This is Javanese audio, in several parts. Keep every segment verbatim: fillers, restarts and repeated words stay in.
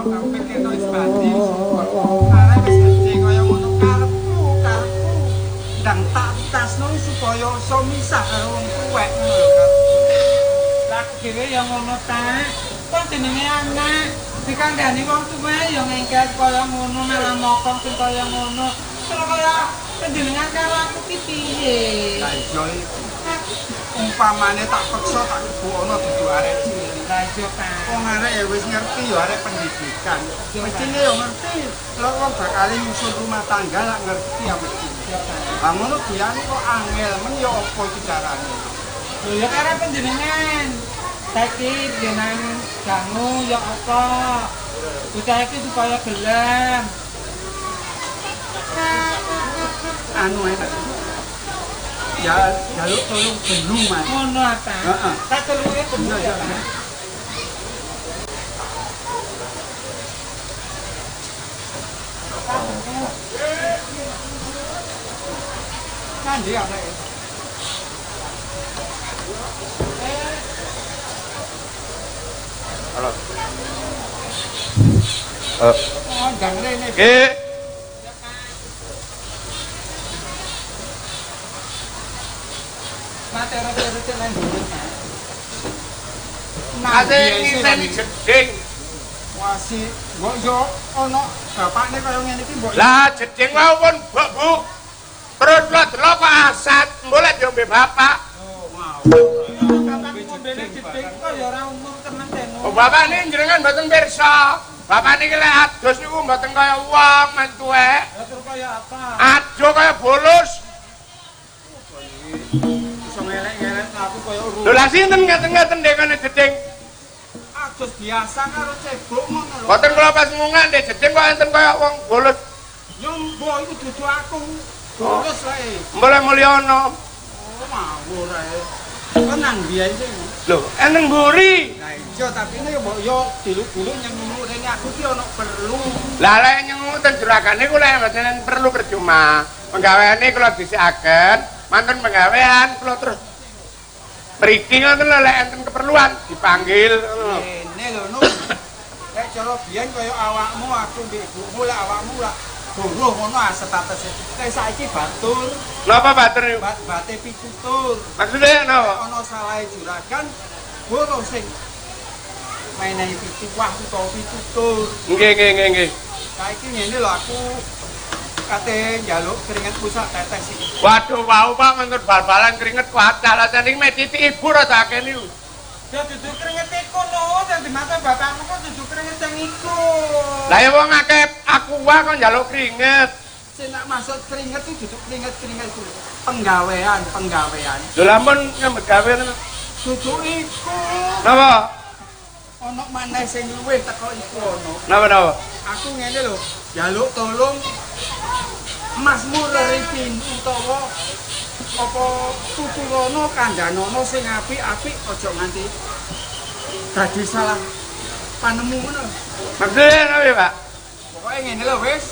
kok pikirno wis mati. Arek wis mesti kaya ngono karepku, karepku. Ndang tak tasno supaya iso misah karo wong tuwek ngono lho. Lah dhewe ya ngono ta. Kok jenenge anak dikandani wong tuwa ya ngengket kaya ngono malah mokong sing kaya ngono. Terus kaya panjenengan karo aku ki piye? Lah iya umpamane tak peksa tak kebono dudu arek cilik. Lah iya ta. Wong arek ya wis ngerti ya arek pendidikan. Mestine ya ngerti. Lha wong bakal nyusun rumah tangga lak ngerti ya mesti. Lah ngono biyen kok angel men ya apa iki carane? Lho ya karo panjenengan. Saiki jenengan dangu ya apa? Bocah iki supaya gelem. Anu enak. Ya jaluk tolong belu Mas. Ngono ta. Heeh. Tak teluke belu ya. Kan dia apa? Halo. Eh. Oh, jangan ini. Nggih. Materi-materi tenan dulu. Ate ngenteni jeding. Wasi, mbok yo ana bapakne kaya ngene iki mbok. Lah jeding wae pun mbok Bu. Terus lo delok kok asat, mbolek diombe bapak. Oh, mau. Bapak ngombene jeding kok ya ora umum temen teno. Oh, bapak ini jenengan mboten pirsa. Bapak niki lek adus niku mboten kaya wong men tuwek. Lah terus kaya apa? Ajo kaya bolos. Iso ngelek-ngelek aku kaya urut. Lho lah sinten ngaten-ngaten dekane jeding? Adus biasa karo cebok ngono lho. Mboten kula pas mungan ndek jeding kok enten kaya wong bolos. Yo mbok iku dudu aku. Bolos wae. Mbole mulyono. Oh, mawur ae. Tenang biyen sing. Lho, eneng mburi. Lah iya tapi ini mbok yo diluk-diluk nyenguk rene aku ki ono perlu. Lah lek nyenguk ten juragane ku lek mboten perlu percuma. Penggaweane kula dhisikaken, mantun penggawean kula terus mriki ngoten lho lek enten keperluan dipanggil ngono. Ngene lho Nu. Lek cara biyen kaya awakmu aku mbek ibumu lek awakmu lak buruh ngono status e. Saiki batur. Napa batur niku? Bate pitutur. Maksudnya napa? Ana salahe juragan buruh sing menehi pituwah utawa pitutur. Nggih nggih nggih nggih. Saiki ngene lho aku kate njaluk keringet pusat tetes iki. Waduh wau Pak mentur bal-balan keringet kuatal sing mediti ibu rada akeh niku. Ya dudu keringet iku lho, dadi mate bapakmu kok dudu keringet sing iku. Lah ya wong akeh aku wae kok njaluk keringet. Sing nak maksud keringet itu dudu keringet-keringet iku. Penggawean, penggawean. Lho lamun nyambet gawe dudu iku. Napa? Ono maneh sing luwih teko iku ono. Napa napa? Aku ngene lho, njaluk tolong Masmur Rifin utawa apa tuturono kandhanono sing apik-apik aja nganti dadi salah panemu ngono. Maksudnya ngono ya, Pak? Pokoke ngene lho wis.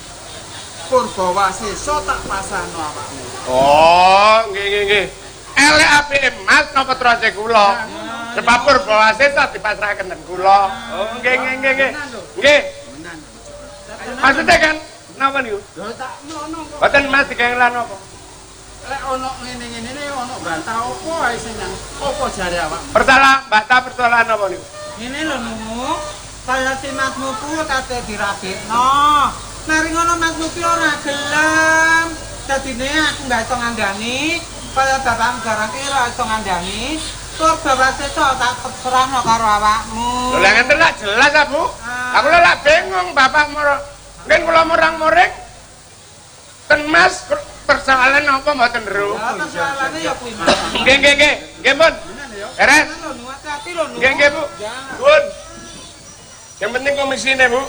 Purbawasesa tak pasano awakmu. Oh, nggih nggih nggih. Elek apike Mas napa terus kula? Sebab Purbawasesa dipasrahaken ten kula. Oh, nggih nggih nggih nggih. Nggih. Maksudnya kan napa niku? Lho tak ngono kok. Mboten Mas dikengelan apa? Lek ono ngene-ngene ono bantah apa ae sing nang apa jare awak? Pertala, bantah persoalan apa niku? Ngene lho Nu, kaya si Mas Mupu kate dirabekno. Mari ngono Mas Mupu ora gelem. Dadine aku gak iso ngandani, kaya bapakmu garang ora iso ngandani. Tur Purbawasesa tak terserahno karo awakmu. Lho lek ngenten lak jelas ta, Bu? Aku lek bingung bapakmu. Mungkin kula murang-muring ten Mas persoalan apa mboten ru? Ya persoalane ya kuwi Mas. Nggih nggih nggih, nggih Mun. Beres. Hati-hati lho Nu. Nggih nggih Bu. Pun. Yang penting komisine Bu.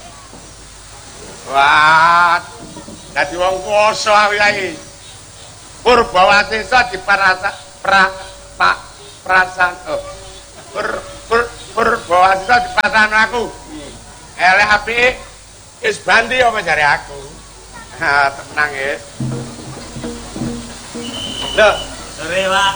Wah. Dadi wong kuwasa awi Purbawasesa diparasa pra pak prasan oh. Pur pur Purbawasesa dipasano aku. Elek apike wis bandi apa jare aku. Ha tenang ya. Loh, sore Pak.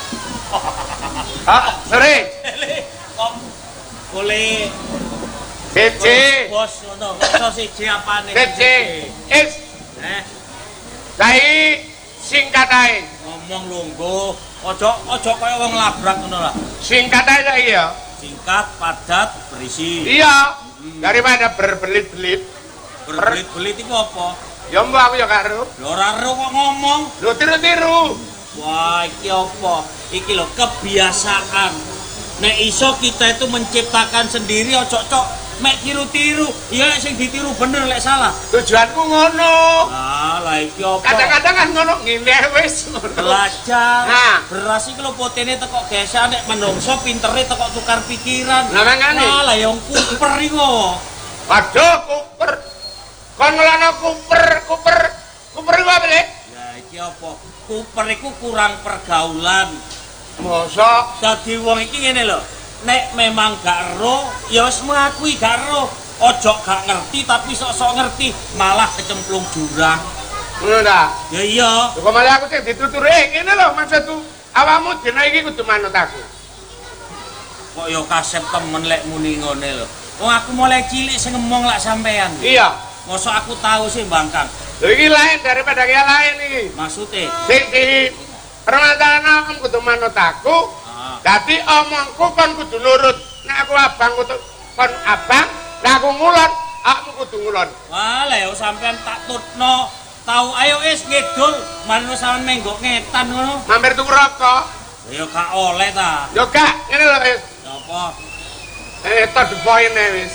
Ah, sore. Kok kule D J. Bos ngono. Iso siji apane? D J. Is. Eh. Dai singkat ae. Ngomong lungguh. Ojo ojo kaya wong labrak ngono lah. Singkat ae saiki ya. Singkat, padat, berisi. Iya. Daripada berbelit-belit. Berbelit-belit iku apa? Ya mbok aku ya gak ero. Lho ora ero kok ngomong. Lho tiru-tiru. Wah, iki apa? Iki lho kebiasaan. Nek iso kita itu menciptakan sendiri ojo-ojo mek tiru-tiru. Ya nek sing ditiru bener lek salah. Tujuanku ngono. Nah, lah iki apa? Kadang-kadang kan ngono ngene wis. Belajar. Nah. Beras iki lho potene teko desa nek menungso pintere teko tukar pikiran. Lah mangane. Nah, lah yang kuper iku. Waduh, kuper. Kon ngelana kuper, kuper. Kuper iku apa, Lek? Ya iki apa? Kuper iku kurang pergaulan. Mosok Dadi wong iki ngene lho. Nek memang gak ero, ya wis mengakui gak ero. Ojo gak ngerti tapi sok-sok ngerti, malah kecemplung jurang. ngono ta? Ya iya. Lho kok malah aku sing dituturi ngene lho maksudku. Awakmu dina iki kudu manut aku. Kok ya kasep temen lek muni ngene lho. Wong aku mulai cilik sing ngomong lak sampean. Iya. Mosok aku tahu sih Bangkang. Lho iki lain daripada kaya lain iki. Maksudnya? Sing di permasalahan aku kudu manut aku. Ah. Dadi omongku kon kudu nurut. Nek aku abang kudu kon abang, nek aku ngulon, aku kudu ngulon. Wah, lah ya sampean tak tutno. Tahu ayo wis ngidul, manut sampean menggok ngetan ngono. Mampir tuku rokok. Ya gak oleh ta. Yo gak, ngene lho wis. Apa? Eh, to the point wis.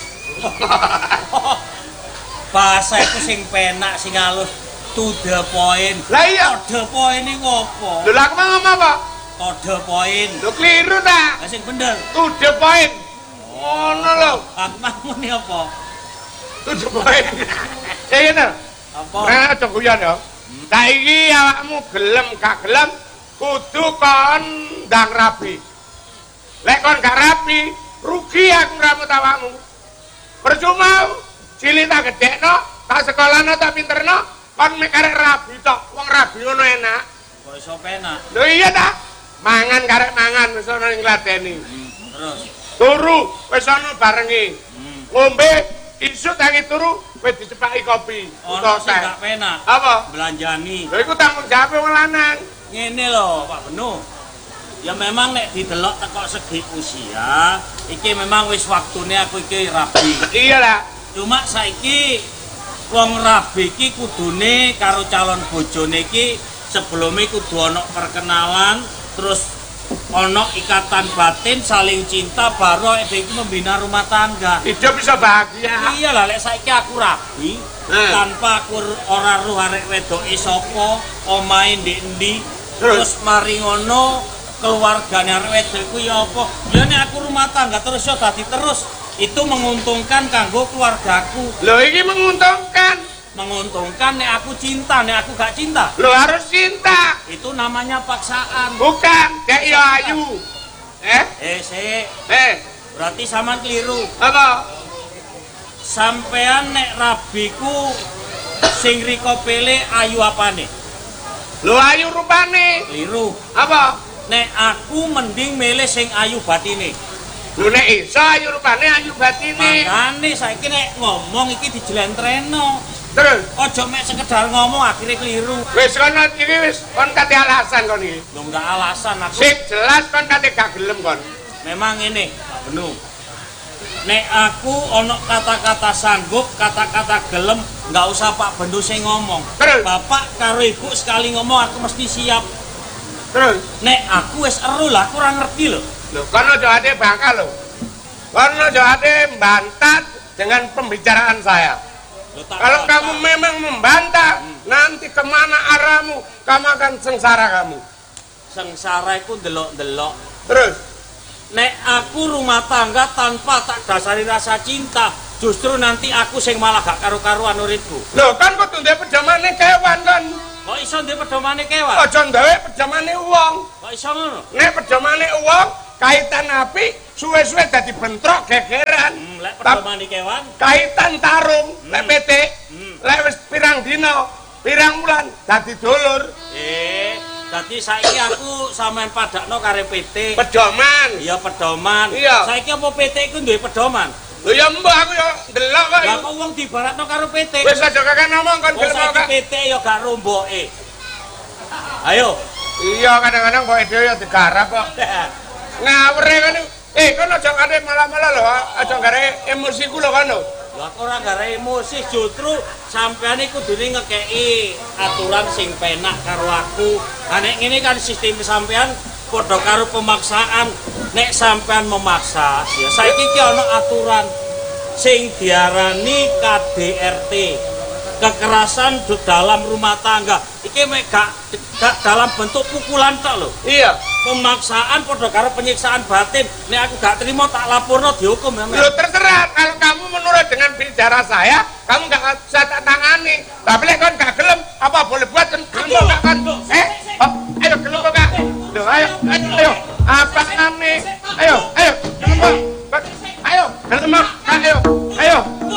Bahasa iku sing penak sing halus. To the point. Lah iya. To the point iku apa? Lho lha aku mau ngomong apa? To the point. Lho keliru ta? Lah sing bener. To the point. Ngono lho. Aku mau muni apa? To the point. Ya ngene. Apa? Ora aja guyon ya. Saiki awakmu gelem gak gelem kudu kon ndang rapi. Lek kon gak rapi, rugi aku ngramut awakmu. Percuma cilik tak gedekno, tak sekolahno, tak pinterno, kon mek karek rabi tok. Wong rabi ngono enak. Kok iso penak? Lho iya ta? Mangan karek mangan wis ana ning ngladeni. Hmm, terus. Turu wis ana barengi. Hmm. Ngombe isuk tangi turu wis dicepaki kopi. Ono Utawa sing teh. gak penak. Apa? Belanjani. Lho iku tanggung jawab wong lanang. Ngene lho, Pak Benu. Ya memang nek didelok teko segi usia, iki memang wis waktune aku iki rabi. Iya lah. Cuma saiki wong rabi iki kudune karo calon bojone iki sebelumnya kudu ana perkenalan, terus ana ikatan batin, saling cinta, baru iki membina rumah tangga. Hidup bisa bahagia. Iyalah lek saiki aku rabi, Hmm. tanpa aku ora roh arek wedoke sapa, omahe ndek endi, terus mari ngono keluargane arek wedok iku ya apa? Ya nek aku rumah tangga terus yo dadi terus, itu menguntungkan kanggo keluargaku. Lho iki menguntungkan. Menguntungkan nek aku cinta, nek aku gak cinta. Lho harus cinta. Itu namanya paksaan. Bukan, dek yo ayu. Eh? Eh, sik. Eh, Berarti sampean keliru. apa? Sampean nek rabiku sing riko pele ayu apane? Lho ayu rupane. Keliru. Apa? Nek aku mending milih sing ayu batine. Lho nek iso ayu rupane ayu batine. Makane saiki nek ngomong iki dijelentreno. Terus Ojo mek sekedar ngomong akhirnya keliru. wis kono iki wis kon kate alasan kon iki. Lho enggak alasan aku. Sing jelas kon kate gak gelem kon. Memang ini, Pak Benu. Nek aku ono kata-kata sanggup, kata-kata gelem, nggak usah Pak Benu sing ngomong. Terus? Bapak karo Ibu sekali ngomong aku mesti siap. Terus Nek aku wis eru lah, aku ora ngerti lho. lho kon aja ade bakal lho. Kon aja ade membantah dengan pembicaraan saya. Loh, tak Kalau bantah. kamu memang membantah, nanti kemana arahmu? Kamu akan sengsara kamu. Sengsara iku ndelok-ndelok. Terus Nek aku rumah tangga tanpa tak dasari rasa cinta, justru nanti aku sing malah gak karu-karuan uripku. lho kan kudu ndek pejamane kewan kan. Kok iso ndek pedomane kewan? Aja ndek pejamane wong. Kok iso ngono? Nek pejamane wong kaitan api suwe-suwe dadi bentrok gegeran. Hmm, lek Tap- pedomane kewan, Kaitan tarung, lek petik, Hmm. lek wis pirang dina, pirang wulan dadi dulur. eh, dadi saiki aku sampean padakno karo P T. Pedoman. Iya pedoman. Iya. Saiki apa P T iku duwe pedoman? Lho ya mbah aku ya ndelok kok. Lah kok wong dibaratno karo P T. Wis aja kakek ngomong kon gelem kok. P T ya gak romboke. Ayo. Iya kadang-kadang kok dhewe ya digarap kok. Ngawure kan. Eh kon aja kate malah-malah lho, aja gare emosiku lho kan lho. Lah kok ora gare emosi, justru sampean iku kudune ngekeki aturan sing penak karo aku. Ha nek ngene kan sistem sampean padha karo pemaksaan. Nek sampean memaksa, ya saiki iki ana aturan sing diarani K D R T. Kekerasan dalam rumah tangga. Iki mek gak, gak dalam bentuk pukulan tok lho. Iya. Pemaksaan padha karo penyiksaan batin. Nek aku gak terima tak laporno dihukum ya. Lho terserah, kalau kamu menurut dengan bicara saya, kamu gak bisa tak tangani. Tapi lek kon gak gelem, apa boleh buat kan gelem gak kan? Eh, oh, ayo gelem gak? Lho ayo, ayo, ayo. Apa ane? Ayo, ayo. Gelem gak? Ayo, gelem gak? Ayo, ayo.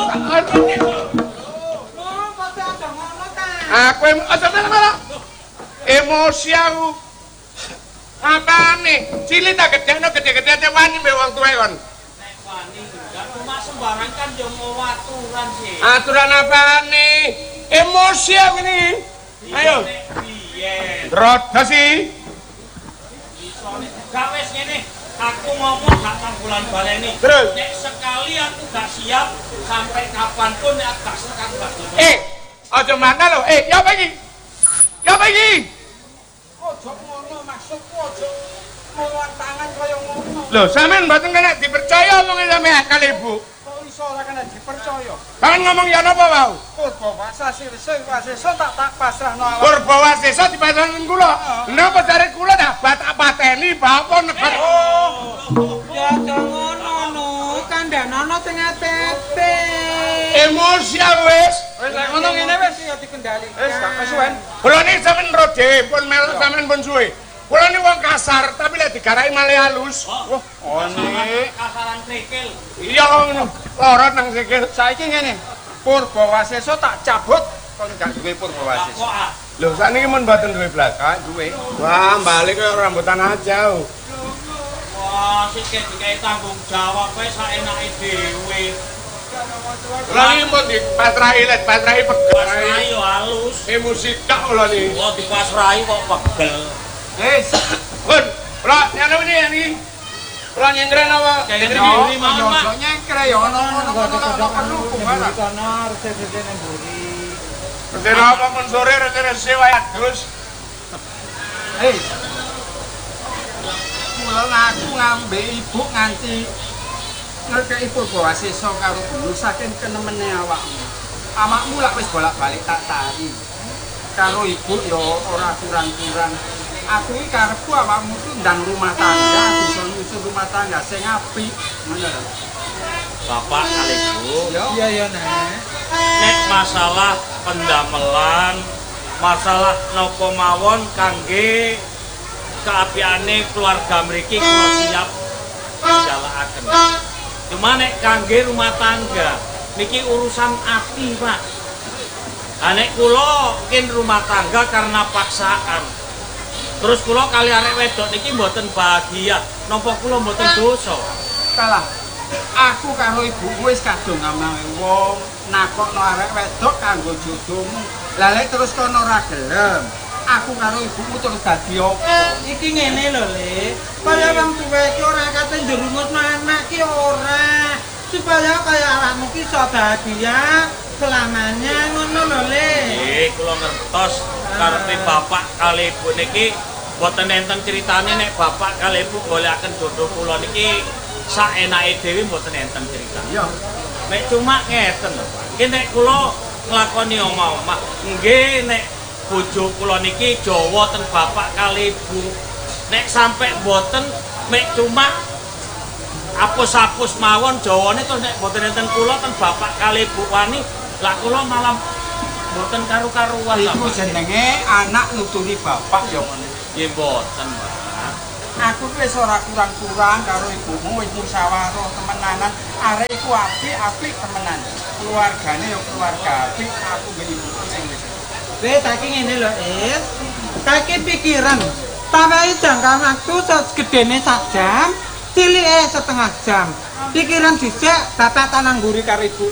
Aku aja malah emosi aku. Apane? Cilik tak gedekno gede-gede aja wani mbek wong tuwa kon. Nek wani kan rumah sembarang kan yo mau aturan sih. Aturan apane? Emosi aku ini. Ayo. Piye? Drodo sih. Isone gak wis ngene. Aku ngomong gak tanggulan baleni. Terus nek sekali aku gak siap sampai kapanpun nek gak sekat gak. Eh, aja mana lho. Eh, ya apa iki? Ya apa iki? Ojo ngono maksudku ojo ngomong tangan kaya ngono. Lho, sampean mboten kena dipercaya omongin sampean kali Ibu. Kok iso ora kena dipercaya? Kan ngomong ya napa wae? Purba wasasi sing wasesa tak tak pasrahno awak. Purba wasesa dipasrahkan kula. Napa jare kula dah batak pateni bapak negara. Ya aja ngono no, kandhanono teng tete. Emosi wis. Wis lek ngono ngene wis ya dikendalikan. Wis gak kesuwen. Kula niki sampean ro dhewe pun melu sampean pun suwe. Kula niki wong kasar tapi lek digarai malah halus. Wah, ngene. Kasaran krikil. Iya ngono. Lara nang sikil. Saiki ngene. Purba wasesa tak cabut kon gak duwe purba wasesa. Lho sakniki mun mboten duwe blas. Gak duwe. Wah, balik kaya rambutan aja. Wah, sik dikai tanggung jawab kowe saenake dhewe. Kula niki mun dipasrahi lek pasrahi pegel. Pasrahi yo halus. Emosi tak kula niki. Oh, dipasrahi kok pegel. Wis. Pun, kula nyanu ini ini. Kula nyengkren apa? Nyengkren mburi mawon, Pak. Ojo nyengkre ya ono ngono perlu kumpara. Kono resep-resep nang mburi. Rencana apa men sore rencana sewa terus. Hei. Mula aku ngambe ibu nganti ngekeki purba wasesa karo dulu saking kenemene awakmu. Amakmu lak wis bolak-balik tak tari. Karo ibu ya ora kurang-kurang. Aku iki karepku awakmu ku ndang rumah tangga, bisa nyusun rumah tangga sing apik. Ngono lho. Bapak kali Bu. Iya ya, Nek. Nek masalah pendamelan, masalah napa mawon kangge keapiane keluarga mriki kula siap jalakaken. Cuma nek kangge rumah tangga niki urusan ati, Pak. Ha nek kula mungkin rumah tangga karena paksaan. Terus kula kali arek wedok niki mboten bahagia. Napa kula mboten dosa? Kalah. Aku karo ibuku wis kadung ngamawe wong nakokno arek wedok kanggo jodohmu. Lah lek terus kono ora gelem, aku karo ibuku terus dadi apa? Iki ngene lho, Le. Kaya wong tuwa iki ora kate njurungutno anak ki ora. Supaya kaya awakmu ki iso bahagia selamanya ngono lho, Le. Nggih, kula ngertos karepe bapak kali ibu niki boten enten critane nek bapak kali ibu golekaken jodoh kula niki saenake dhewe mboten enten cerita. Iya. Nek cuma ngeten lho, Pak. Nggih nek kula nglakoni omah-omah, nggih nek bojo kula niki Jawa ten bapak kali ibu. Nek sampe mboten mek cuma apus-apus mawon Jawane to nek mboten enten kula ten bapak kali ibu wani, lah kula malam mboten karu-karuan. Iku jenenge anak nuturi bapak ya ngono. Nggih mboten, Pak. Aku wis ora kurang-kurang karo ibumu wis musyawarah temenanan. Arek iku apik-apik temenan. Keluargane ya keluarga apik, aku mbek ibuku sing wis. Wis saiki ngene lho, Is. Saiki pikiran. Tambahi jangka waktu segedene sak jam, cilike setengah jam. Pikiran dhisik bapak tanang mburi karo ibu.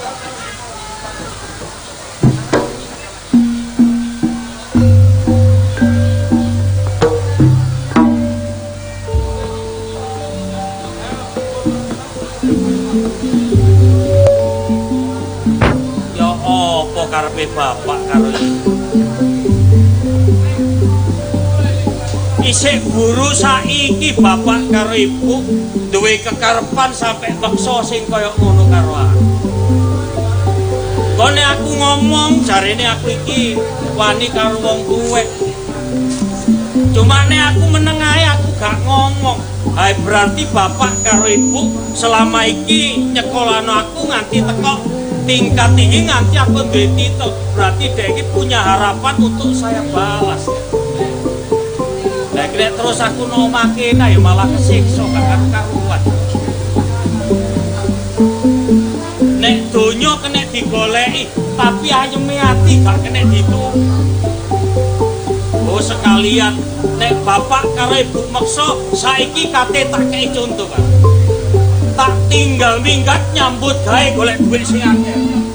Ya apa karepe bapak karo ibu? Isik buru saiki bapak karo ibu duwe kekarepan sampai meksa sing kaya ngono karo aku. Kone aku ngomong jarene aku iki wani karo wong tuwek. Cuma nek aku meneng ae aku gak ngomong. Hai berarti bapak karo ibu selama iki nyekolano aku nganti teko tingkat tinggi nganti aku duwe titel. Berarti dia iki punya harapan untuk saya balas. Nek terus aku nomake nah ya malah kesiksa gak karu-karuan. Nek donya kena digoleki tapi ayeme ati gak kena ditu. Oh sekalian nek bapak karo ibu maksa saiki kate tak kei contoh kan. Tak tinggal minggat nyambut gawe golek duit sing akeh.